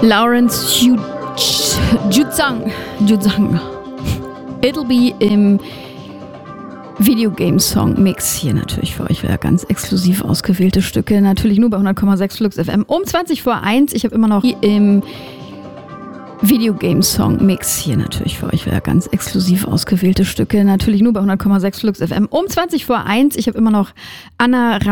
Lawrence Juzang. It'll Be im Videogame-Song-Mix. Hier natürlich für euch wieder ganz exklusiv ausgewählte Stücke. Natürlich nur bei 100,6 Flux FM. Um 20 vor 1. Ich habe immer noch im Videogame-Song-Mix. Hier natürlich für euch wieder ganz exklusiv ausgewählte Stücke. Natürlich nur bei 100,6 Flux FM. Um 20 vor 1. Ich habe immer noch Anna